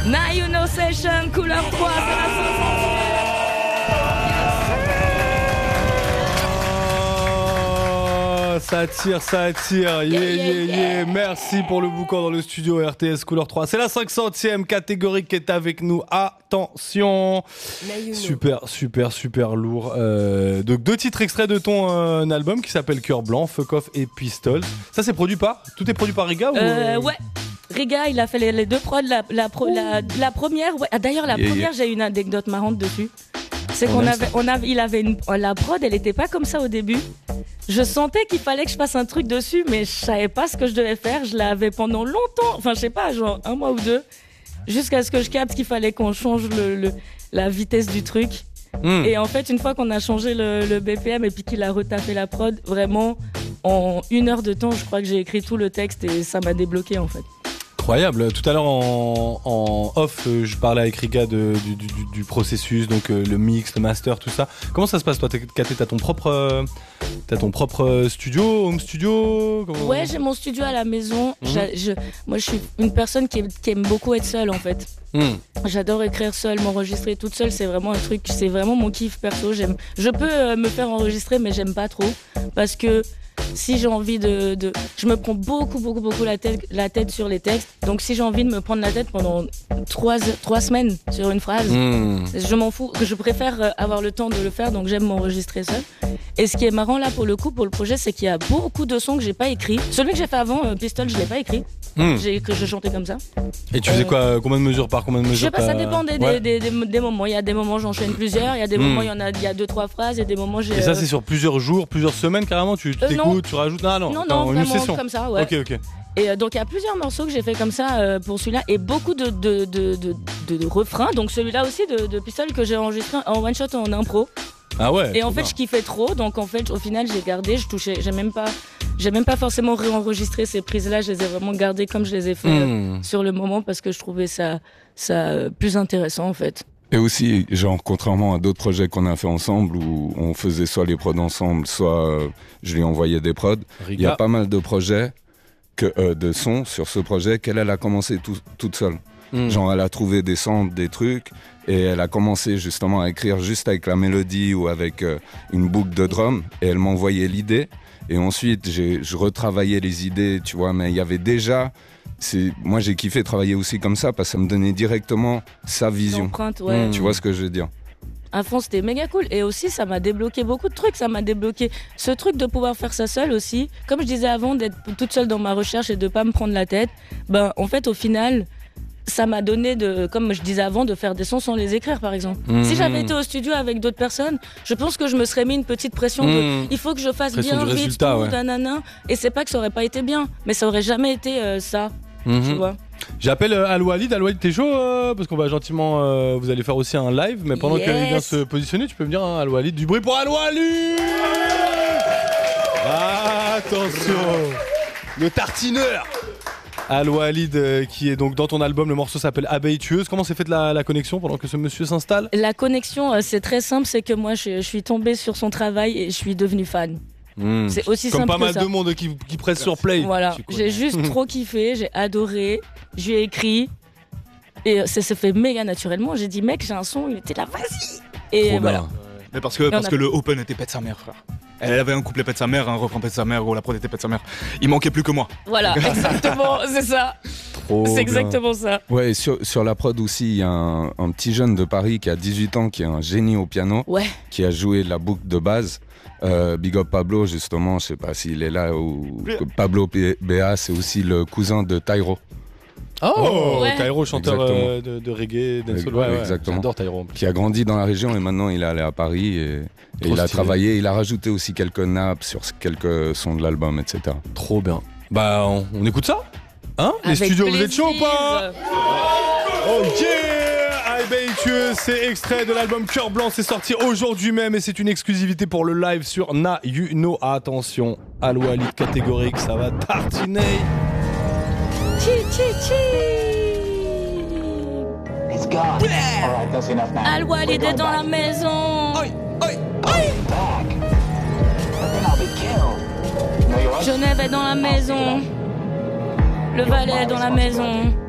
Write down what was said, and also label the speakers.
Speaker 1: Now You Know Session, couleur 3, c'est la 500e.
Speaker 2: Ça attire. Yeah. Merci pour le boucan dans le studio RTS couleur 3. C'est la 500e catégorie qui est avec nous. Attention. Super lourd. Donc 2 titres extraits de ton album qui s'appelle Cœur Blanc, Fuck Off et Pistols. Ça c'est produit par? Tout est produit par Riga ou
Speaker 1: Ouais. Riga, il a fait les 2 prods. La première, ouais. D'ailleurs, la première, j'ai une anecdote marrante dessus. C'est la prod, elle était pas comme ça au début. Je sentais qu'il fallait que je fasse un truc dessus, mais je savais pas ce que je devais faire. Je l'avais pendant longtemps, enfin je sais pas, genre 1 mois ou 2, jusqu'à ce que je capte qu'il fallait qu'on change la vitesse du truc. Et en fait, une fois qu'on a changé le BPM et puis qu'il a retapé la prod, vraiment en 1 heure de temps, je crois que j'ai écrit tout le texte et ça m'a débloqué en fait.
Speaker 2: Incroyable. Tout à l'heure en off, je parlais avec Riga du processus, donc le mix, le master, tout ça. Comment ça se passe toi? T'as ton propre studio, home studio?
Speaker 1: Ouais, j'ai mon studio à la maison. Moi, je suis une personne qui aime beaucoup être seule en fait. J'adore écrire seule, m'enregistrer toute seule. C'est vraiment un truc, c'est vraiment mon kiff perso. Je peux me faire enregistrer, mais j'aime pas trop parce que si j'ai envie je me prends beaucoup la tête sur les textes. Donc si j'ai envie de me prendre la tête pendant 3 semaines sur une phrase, je m'en fous. Je préfère avoir le temps de le faire, donc j'aime m'enregistrer seul. Et ce qui est marrant là pour le projet, c'est qu'il y a beaucoup de sons que j'ai pas écrits. Celui que j'ai fait avant, Pistol, je l'ai pas écrit. Je chantais comme ça.
Speaker 2: Et tu faisais quoi? Combien de mesures par combien de mesures?
Speaker 1: Je sais pas, ça dépend des moments. Il y a des moments j'enchaîne plusieurs, il y a des moments il y a 2-3 phrases, il y a des moments j'ai.
Speaker 2: Et ça c'est sur plusieurs jours, plusieurs semaines carrément? Tu t'écoutes, tu rajoutes? Non,
Speaker 1: vraiment
Speaker 2: une session
Speaker 1: comme ça, ouais.
Speaker 2: Ok.
Speaker 1: Et donc il y a plusieurs morceaux que j'ai fait comme ça pour celui-là et beaucoup de refrains. Donc celui-là aussi de Pistol que j'ai enregistré en one shot en impro.
Speaker 2: Ah ouais.
Speaker 1: Et en fait je kiffais trop, donc en fait au final j'ai gardé, j'ai même pas forcément réenregistré ces prises-là, je les ai vraiment gardées comme je les ai fait sur le moment parce que je trouvais ça plus intéressant en fait.
Speaker 3: Et aussi, genre, contrairement à d'autres projets qu'on a fait ensemble où on faisait soit les prods ensemble, soit je lui envoyais des prods, il y a pas mal de projets, de sons sur ce projet qu'elle a commencé toute seule. Genre, elle a trouvé des samples, des trucs, et elle a commencé justement à écrire juste avec la mélodie ou avec une boucle de drum, et elle m'envoyait l'idée. Et ensuite, je retravaillais les idées, tu vois, mais il y avait déjà... Moi, j'ai kiffé travailler aussi comme ça parce que ça me donnait directement sa vision.
Speaker 1: L'empreinte, ouais.
Speaker 3: Tu vois ce que je veux dire?
Speaker 1: À fond, c'était méga cool. Et aussi, ça m'a débloqué beaucoup de trucs. Ça m'a débloqué ce truc de pouvoir faire ça seule aussi. Comme je disais avant, d'être toute seule dans ma recherche et de pas me prendre la tête. Ben, en fait, au final... ça m'a donné, comme je disais avant, de faire des sons sans les écrire, par exemple. Si j'avais été au studio avec d'autres personnes, je pense que je me serais mis une petite pression il faut que je fasse bien vite, nanana. Et c'est pas que ça aurait pas été bien, mais ça aurait jamais été ça, tu vois.
Speaker 2: J'appelle Al-Walid. Al-Walid, t'es chaud parce qu'on va gentiment, vous allez faire aussi un live, mais pendant qu'il vient se positionner, tu peux me dire, Al-Walid, du bruit pour Al-Walid. Attention, le tartineur. Al-Walid qui est donc dans ton album, le morceau s'appelle Abeille tueuse. Comment s'est faite la connexion pendant que ce monsieur s'installe?
Speaker 1: La connexion, c'est très simple, c'est que moi je suis tombée sur son travail et je suis devenue fan. C'est aussi
Speaker 2: comme
Speaker 1: simple
Speaker 2: pas mal
Speaker 1: que ça.
Speaker 2: de monde qui presse sur play.
Speaker 1: Voilà, j'ai juste trop kiffé, j'ai adoré, j'ai écrit et ça s'est fait méga naturellement. J'ai dit mec, j'ai un son, il était là, vas-y. Et
Speaker 2: trop
Speaker 1: voilà.
Speaker 2: bien.
Speaker 4: Mais parce que le open était pète sa mère, frère. Elle avait un couplet pète sa mère, un refrain pète sa mère, ou la prod était pète sa mère. Il manquait plus que moi.
Speaker 1: Voilà, exactement, c'est ça. C'est exactement ça.
Speaker 3: Ouais, et sur la prod aussi, il y a un petit jeune de Paris qui a 18 ans, qui est un génie au piano, qui a joué la boucle de base. Big Up Pablo, justement, je sais pas s'il est là, ou Pablo BA, c'est aussi le cousin de Tyro.
Speaker 2: Tyro, chanteur de reggae, dancehall,
Speaker 3: exactement.
Speaker 2: J'adore Tyro.
Speaker 3: Qui a grandi dans la région et maintenant il est allé à Paris et il a travaillé. Il a rajouté aussi quelques nappes sur quelques sons de l'album, etc.
Speaker 2: Trop bien. Bah, on écoute ça, hein? Les studios, vous êtes chaud ou pas? Ok. Abeille tueuse, c'est extrait de l'album Cœur Blanc, c'est sorti aujourd'hui même et c'est une exclusivité pour le live sur Na You Know. Attention, Al-Walid catégorique, ça va tartiner.
Speaker 1: Al-Walid est dans la maison. Genève est dans la maison. Le Valais est dans la maison.